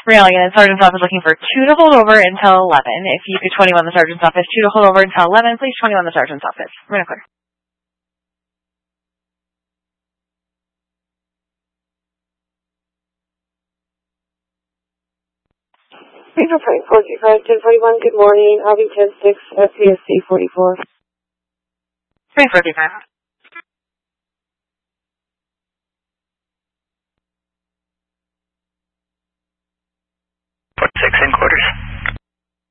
Railing, and Sergeant's office looking for 2 to hold over until 11. If you could 21 the Sergeant's office, 2 to hold over until 11, please 21 the Sergeant's office. We're going to clear. Paper Frank 435 1041, good morning, Audi 106, FCSC 44. Frank 435.